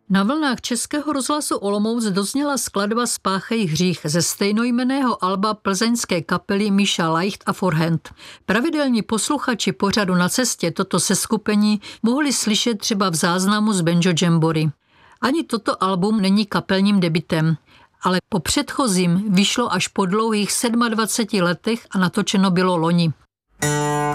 Na vlnách Českého rozhlasu Olomouc dozněla skladba Spáchej hřích ze stejnojmenného alba plzeňské kapely Míša Leicht a Forehand. Pravidelní posluchači pořadu Na cestě toto seskupení mohli slyšet třeba v záznamu z Banjo Jamboree. Ani toto album není kapelním debutem, ale po předchozím vyšlo až po dlouhých 27 letech a natočeno bylo loni.